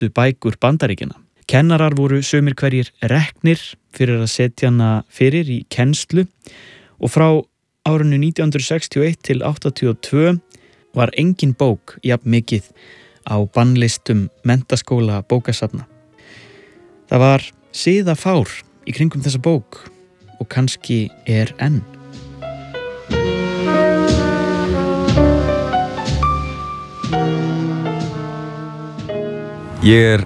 bestu bækur Bandaríkjanna. Kennarar voru sumir hverjir reknir fyrir að setja hana fyrir í kennslu og frá árinu 1961 til 82 var engin bók jafn mikið á bannlistum menntaskóla bókasafna. Það var siðafár í kringum þessa bók og kannski enn. Ég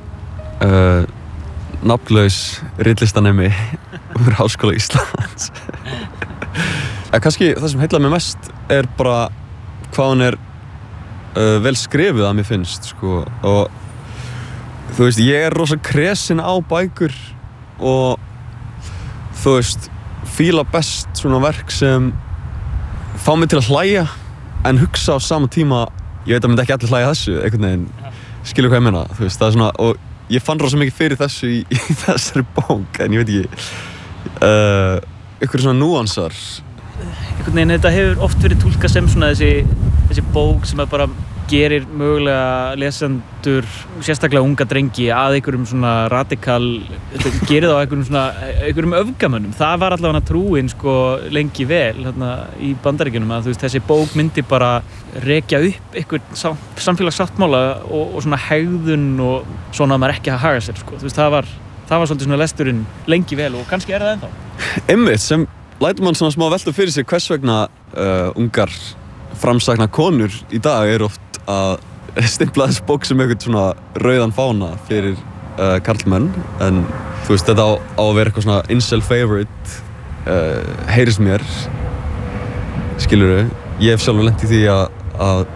nafnlaus ritlistanemi úr Háskóla Íslands. Kannski það sem heillar mig mest bara hvað hún vel skrifuð að mér finnst, sko. Og þú veist, ég rosa kresin á bækur og þú veist, fíla best svona verk sem fá mig til að hlæja en hugsa á sama tíma, ég veit að myndi ekki allir hlæja þessu, einhvern veginn, skilur hvað ég meina, þú veist, það svona, og ég fann rosa mikið fyrir þessu í þessari bók, en ég veit ekki, ykkur svona núansar. Einhvern veginn, þetta hefur oft verið túlkað sem svona þessi bók sem bara gerir mögulega lesendur, sérstaklega unga drengi, að einhverjum svona radikal, þetta gerir þá einhverjum öfgamönnum. Það var allavega trúin, sko, lengi vel hérna í Bandaríkjunum, að þú veist, þessi bók myndi bara rekja upp einhvern samfélagssáttmála og svona hegðun og svona að maður ekki að haga sér, sko. Þú veist, það var svolítið svona lesturinn lengi vel og kannski það ennþá. Einmitt, sem lætur mann svona smá velta fyrir sig hvers vegna ungar framsækna konur í dag oft að stimpla þessi bók sem eitthvað svona rauðan fána fyrir karlmenn, en þú veist, þetta á að vera eitthvað svona incel favorite, heyrist mér, skilurðu. Ég hef sjálfur lent í því að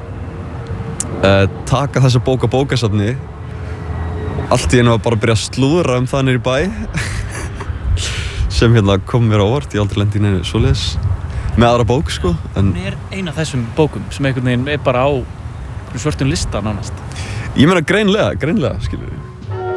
taka þessa bók á bókasafni, allt í einu var bara að byrja að slúðra það niður í bæ, sem hérna kom mér á óvart, ég aldrei lent í neinu svoleiðis með aðra bók, sko. En ein af þessum bókum sem einhvern veginn bara á svörtum lista nánast. Ég meina greinlega, skilur við.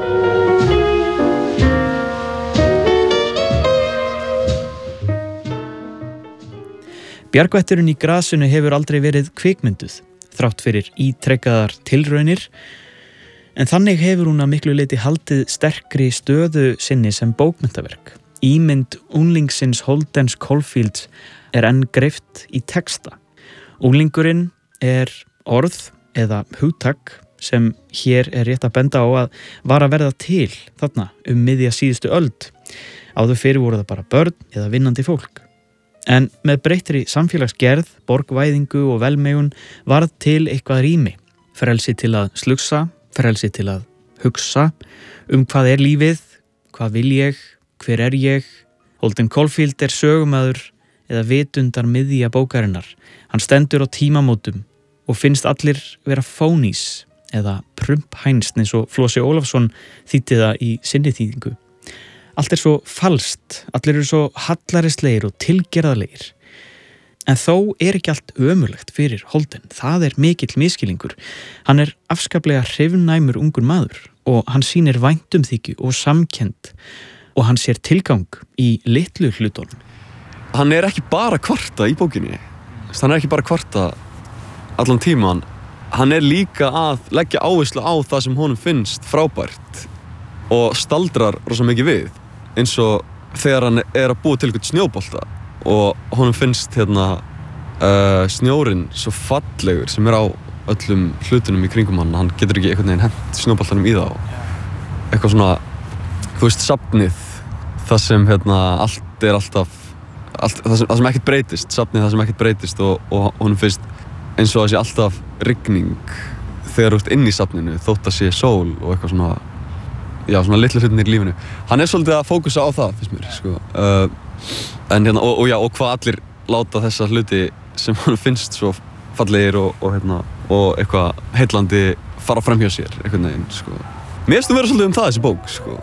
Bjargvætturinn í grasinu hefur aldrei verið kvikmynduð, þrátt fyrir ítrekkaðar tilraunir, en þannig hefur hún að miklu leyti haldið sterkri stöðu sinni sem bókmyndaverk. Ímynd unglingsins Holdens Caulfields enn greift í texta. Unglingurinn orð eða hugtak sem hér rétt að benda á að var að verða til þarna miðja síðustu öld. Áður fyrir voru það bara börn eða vinnandi fólk. En með breyttri samfélagsgerð, borgvæðingu og velmegun varð til eitthvað rými. Frelsi til að slugsa, frelsi til að hugsa hvað lífið, hvað vil ég, hver ég. Holden Caulfield sögumaður eða vitundar miðja bókarinnar. Hann stendur á tímamótum og finnst allir vera phonies eða prumphænst eins og Flosi Ólafsson þýddi það í sinni þýðingu. Allt svo falskt, allir eru svo hallarislegir og tilgerðarlegir. En þó ekki allt ömurlegt fyrir Holden. Það mikill misskilningur. Hann afskaplega hrifnæmur ungur maður og hann sýnir væntumþykju og samkennd og hann sér tilgang í litlu hlutunum. Hann ekki bara kvarta í bókinni. Hann ekki bara kvarta allan tíman. Hann líka að leggja áherslu á það sem honum finnst frábært og staldrar rosa mikið við, eins og þegar hann að búa til eitthvað snjóbolta og honum finnst snjórinn svo fallegur sem á öllum hlutunum í kringum hann getur ekki einhvern veginn hent snjóboltanum í það. Eitthvað svona, þú veist, safnið, það sem allt alltaf það sem ekkert breytist, safnið það sem ekkert breytist og honum finnst eins og það sé alltaf rigning þegar þú ert inn í safninu, þótt að sé sól og eitthvað svona, já, svona litlu hlutinir í lífinu. Hann svolítið að fókusa á það, finnst mér, sko. En og hvað allir láta þessa hluti sem hann finnst svo fallegir og eitthvað heillandi fara fram hjá sér, einhvern veginn, sko. Mér finnst vera svolítið það, þessi bók, sko.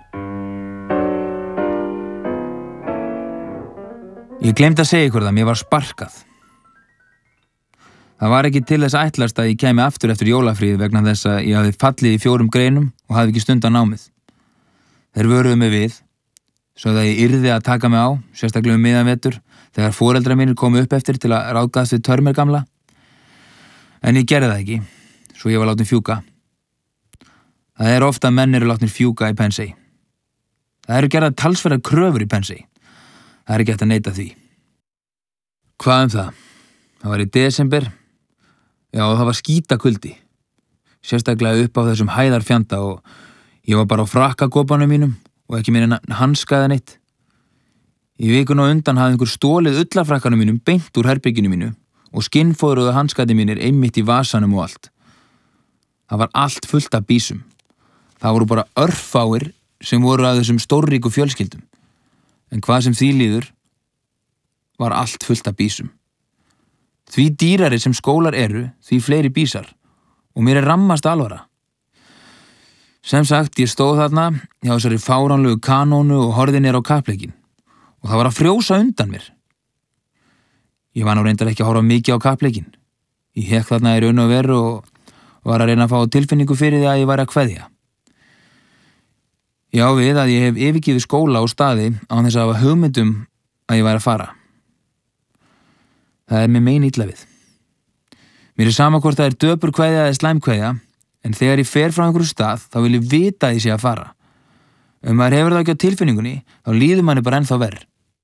Ég gleymdi að segja ykkur það, mér var sparkað. Það var ekki til þess ætlast að ég kæmi aftur eftir jólafríð vegna þess að ég hafði fallið í 4 greinum og hafði ekki stund á námið. Þeir vöruðu mig við, svo að ég yrði að taka mig á, sérstaklega miðjan vetur, þegar foreldrar mínir komu upp eftir til að ráðgast við Törmer gamla. En ég gerði það ekki, svo ég var látin fjúka. Það ofta að menn eru látnir fjúka í Pensey. Það eru gerðar talsverðar kröfur í Pensey. Það er ekki hægt að neita því. Hvað það? Það var í desember. Já, það var skítakuldi. Sérstaklega upp á þessum hæðarfjanda og ég var bara á frakkakópanum mínum og ekki meira hanskaði neitt. Í vikuna á undan hafði einhver stólið ullarfrakkanum mínum beint úr herberginu mínu og skinnfóðruðu hanskati mínir einmitt í vasanum og allt. Það var allt fullt af bísum. Það voru bara örfáir sem voru af þessum stórríku fjölskyldum. En hvað sem því líður var allt fullt af bísum. Því dýrari sem skólar eru, því fleiri bísar og mér rammast alvara. Sem sagt, ég stóð þarna hjá þessari fáránlegu kanónu og horfði niður á kappleikinn og það var að frjósa undan mér. Ég var nú reyndar ekki að horfa mikið á kappleikinn. Ég hékk þarna í raun og veru og var að reyna að fá tilfinningu fyrir því að ég væri að kveðja. Já við að ég hef yfirgefið skóla og staði án þess að hafa hugmyndum að ég væri að fara. Það mér mein illa við. Mér sama hvort það döpur kveðja eða slæm kveðja, en þegar ég fer frá einhverju stað þá vil ég vita að ég sé að fara. Ef maður hefur það ekki á tilfinningunni, þá líður manni bara ennþá verr.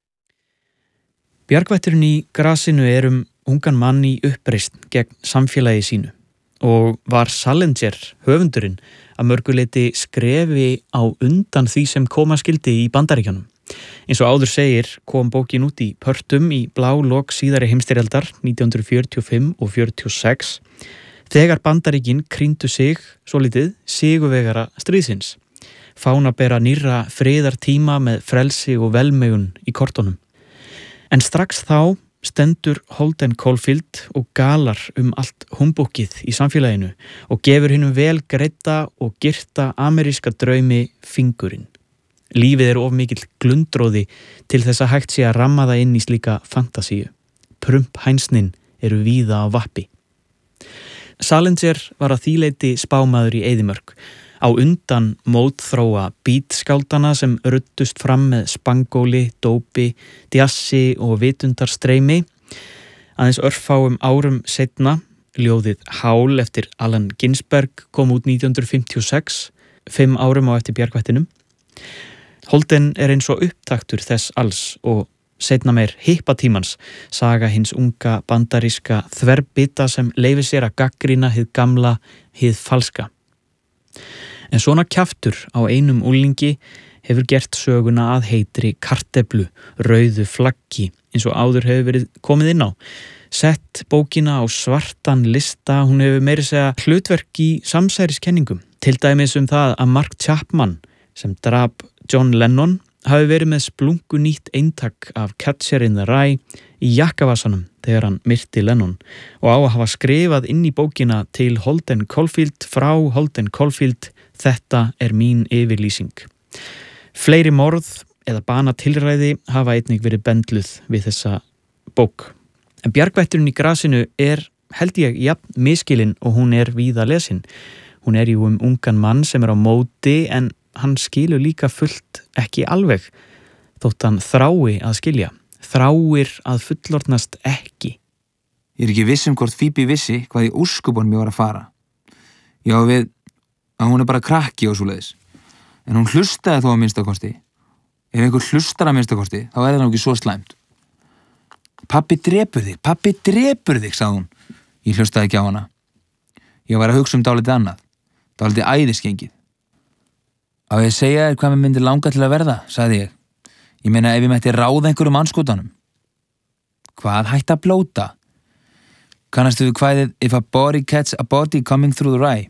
Bjargvætturinn í grasinu ungan mann í uppreisn gegn samfélagi sínu og var Salinger, höfundurinn, að mörguleyti skrefi á undan því sem koma skildi í Bandaríkjunum. Eins og áður segir kom bókin út í pörtum í blálok síðari heimsstyrjaldar 1945 og 46 þegar Bandaríkin krýndu sig svolítið sigurvegara stríðsins. Fánabera nýrra friðartíma með frelsi og velmegun í kortunum. En strax þá stendur Holden Caulfield og galar allt humbúkið í samfélaginu og gefur hinum vel greidda og girta ameríska draumi fingurinn. Lífið of mikill glundróði til þess að hægt sé að ramma það inn í slíka fantasíu. Prumphænsnin eru víða á vappi. Salinger var að því leyti spámaður í eyðimörk. Á undan mótþróa beatskáldanna sem ruddust fram með spangóli, dópi, djassi og vitundarstreymi. Aðeins örfáum árum seinna, ljóðið Hál eftir Allen Ginsberg kom út 1956, 5 árum á eftir Bjargvættinum. Holden eins og upptaktur þess alls og seinna meir hippatímans, saga hins unga bandaríska þverbita sem leyfir sér að gagnrýna hið gamla, hið falska. En svona kjaftur á einum úlingi hefur gert söguna að heitri karteflu, rauðu flaggi, eins og áður hefur verið komið inn á. Sett bókina á svartan lista, hún hefur meira segja hlutverk í samsæriskenningum. Til dæmis það að Mark Chapman, sem drap John Lennon, hafi verið með splungu nýtt eintak af Catcher in the Rye í jakkavasanum þegar hann myrti Lennon og á að hafa skrifað inn í bókina til Holden Caulfield frá Holden Caulfield: þetta mín yfirlýsing. Fleiri morð eða banatilræði hafa einnig verið bendluð við þessa bók. En Bjargvætturinn í grasinu held ég, jafn miskilin og hún víða lesin. Hún jú ungan mann sem á móti en hann skilur líka fullt ekki alveg, þótt hann þrái að skilja, þráir að fullorðnast ekki. Ég ekki viss hvort Phoebe vissi hvað í úrskupunum ég var að fara. Já við að hún bara krakki og svoleiðis. En hún hlustaði þó að minnstakosti. Ef einhver hlustar að minnstakosti, þá það nú ekki svo slæmt. Pabbi drepur þig, sagði hún. Ég hlustaði ekki á hana. Ég var að hugsa dálítið annað, dálítið æðiskengið. Á ég að segja þér hvað mér myndi langa til að verða, sagði ég. Ég meina ef ég mætti ráða einhverjum anskotanum. Hvað hætti að blóta? Kannastu við kvæðið If a body catch a body coming through the rye?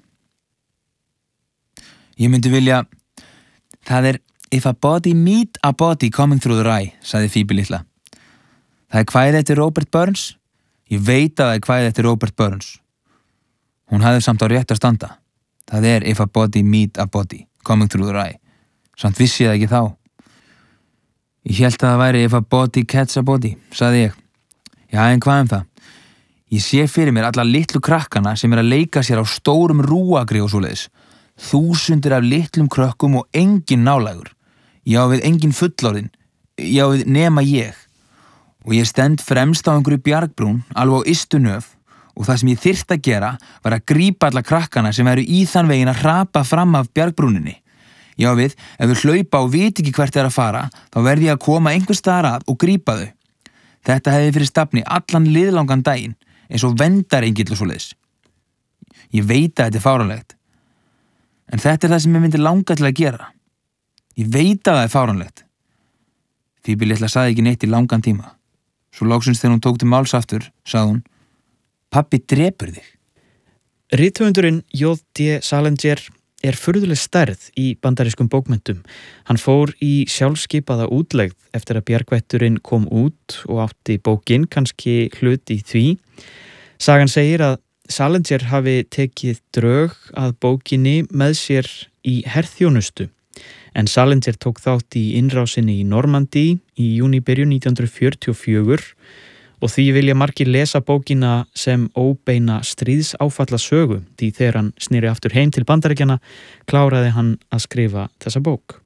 Ég myndi vilja, það If a body meet a body coming through the rye, sagði Phoebe litla. Það kvæðið eftir Robert Burns? Ég veit að það kvæðið eftir Robert Burns. Hún hafði samt á rétt að standa. Það If a body meet a body coming through the rye. Samt vissi ég það ekki þá. Ég hélt að það væri If a body catch a body, sagði ég. Já, en hvað það? Ég sé fyrir mér alla litlu krakkana sem að leika sér á stórum rúagri og svoleiðis. Þúsundir af litlum krökkum og engin nálægur. Já við engin fullorðin. Já við nema ég. Og ég stend fremst á einhverju bjargbrún, alveg á ystu nöf, og það sem ég þyrfti að gera var að grípa alla krakkana sem væru í þann veginn að hrapa fram af bjargbrúninni. Já við, ef þau hlaupa og viti ekki hvert þeir að fara, þá verði ég að koma einhvers staðar að og grípa þau. Þetta hefði fyrir stafni allan liðlangan daginn, eins og vendarengill og svoleiðis. Ég veit að þetta er fáránlegt, en þetta er það sem ég myndi langa til að gera. Ég veit að það er fáránlegt. Phoebe litla sagði ekki neitt í langan tíma. Svo loksins þegar hún tók til máls aftur, sagði hún, pabbi drepur þig. Rithöfundurinn J.D. Salinger er furðuleg stærð í bandarískum bókmenntum. Hann fór í sjálfskipaða útlegð eftir að bjargvætturinn kom út og átti bókin kannski hlut í því. Sagan segir að Salinger hafi tekið drög að bókinni með sér í herþjónustu. En Salinger tók þátt í innrásinni í Normandí í júnibyrjun 1944 og því vilja margir lesa bókina sem óbeina stríðsáfalla sögu því þegar hann sneri aftur heim til Bandaríkjanna kláraði hann að skrifa þessa bók.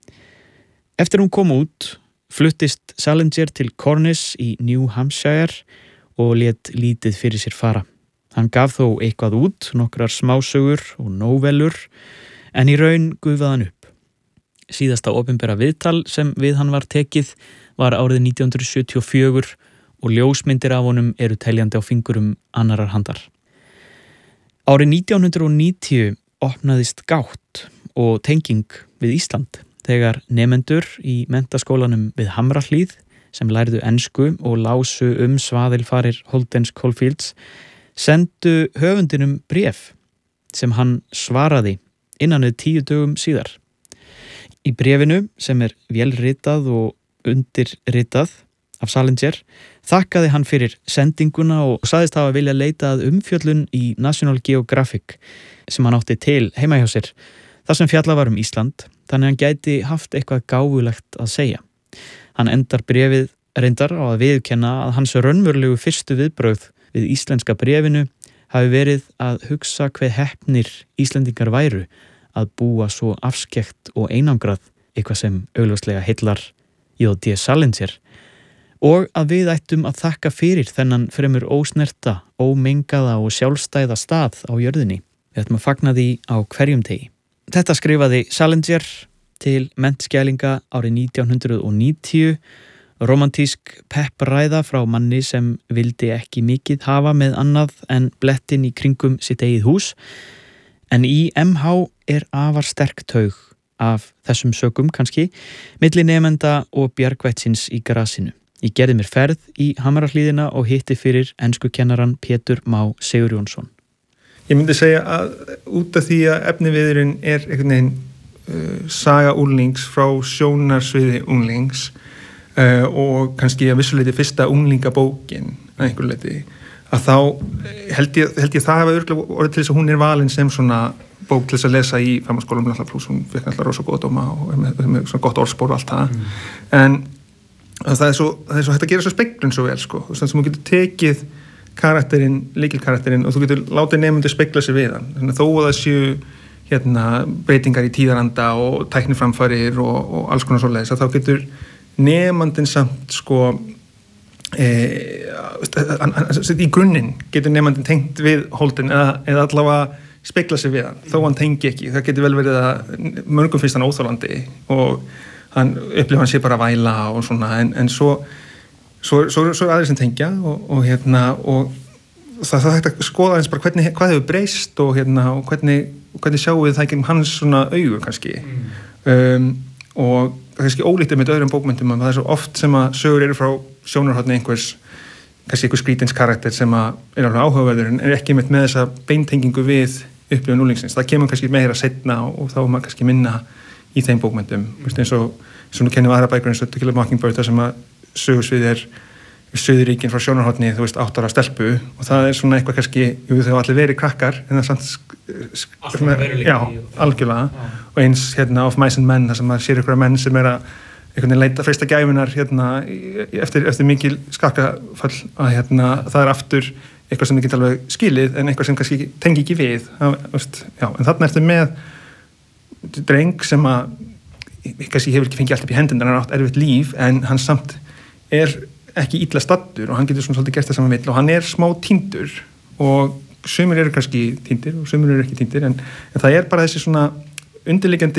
Eftir hún kom út fluttist Salinger til Cornish í New Hampshire og lét lítið fyrir sér fara. Hann gaf þó eitthvað út, nokkrar smásögur og nóvelur, en í raun gufaði hann upp. Síðasta opinbera viðtal sem við hann var tekið var árið 1974 og ljósmyndir af honum eru teljandi á fingurum annarar handar. Árið 1990 opnaðist gátt og tenging við Ísland þegar nemendur í menntaskólanum við Hamrahlíð sem lærðu ensku og lásu svaðilfarir Holdens Caulfields sendu höfundinum bréf sem hann svaraði innan við 10 dögum síðar. Í bréfinu sem er vélritað og undirritað af Salinger þakkaði hann fyrir sendinguna og sagðist hafa vilja leita að umfjöllun í National Geographic sem hann átti til heima hjá sér þar sem fjallað var Ísland, þannig að hann gæti haft eitthvað gáfulegt að segja. Hann endar bréfið reyndar á að viðurkenna að hans raunverulegu fyrstu viðbrögð við íslenska bréfinu hafi verið að hugsa hve heppnir Íslendingar væru að búa svo afskekt og einangrað, eitthvað sem augljóslega heillar J.D. Salinger, og að við ættum að þakka fyrir þennan fremur ósnerta, ómengaða og sjálfstæða stað á jörðinni. Við ættum að fagna því á hverjum degi. Þetta skrifaði Salinger til menntskælinga árið 1990, romantísk peppræða frá manni sem vildi ekki mikið hafa með annað en blettin í kringum sitt eigið hús, en í MH er afar sterk taug af þessum sökum kannski, milli nemenda og bjargvættsins í grasinu. Ég gerði mér ferð í Hamrahlíðina og hitti fyrir enskukennaran Pétur Má Sigurjónsson. Ég myndi segja að út af því að efniviðurinn er einhvern veginn saga unglings frá sjónarsviði unglings og kannski að vissuleiti fyrsta unglingabókin að einhver leiti, að þá held ég það hafa örugglega orðið til þess að hún er valin sem svona bók til þess að lesa í framhaldsskólum pluss hún fekk alltaf rosa góða dóma og með svona gott orðspor og allt það. En það er svo hægt að gera svo speglun svo vel sko, þannig að þú getur tekið karakterinn, lykilkarakterinn og þú getur látið nemendur spegla sig við hann. Þannig að þó að það séu breytingar í tíðaranda og tækniframfarir og alls konar svoleiðis, að þá getur nemandinn samt sko í grunninn getur nemandinn tengt við Holden eða allavega spegla sig við hann, þó hann tengi ekki. Það getur vel verið að mörgum finnst hann óþolandi og hann upplifa hann sé bara að væla og svona, en svo er aðrir sem tengja og það er hægt að skoða eins bara hvað hefur breyst og hvernig sjáum við það gegnum hans svona augu kannski. Og kannski ólíkt með öðrum bókmyndum að það er svo oft sem að sögur eru frá sjónarhorni einhvers skrítins karakter sem að er alveg áhugaverður en er ekki með þessa beintengingu við upplifun unglingsins. Það kemur kannski meira seinna og þá er maður kannski minna í þeim bókmyndum. Eins og svona kennum aðra bækur eins og To Kill a Mockingbird þar sem að sögursvið er Suðuríkin frá sjónarhorni, 8 ára stelpu og það er svona eitthvað kannski, þau hafa allir verið krakkar en það er samt algjörlega og eins Of Mice and Men þar sem maður sér ykkur menn sem er að einhvern veginn leita freista gæfunar eftir mikil skakkafall að það er aftur eitthvað sem þið geta alveg skilið en eitthvað sem kannski tengi ekki við en þarna ertu með dreng sem að kannski hefur ekki fengið allt upp í hendurnar, hann átt erfitt líf en hann samt er ekki illa staddur og hann getur svona svolítið gert það sem hann vill og hann er smá týndur og sumir eru kannski týndir og sumir eru ekki týndir en það bara þessi svona undirliggjandi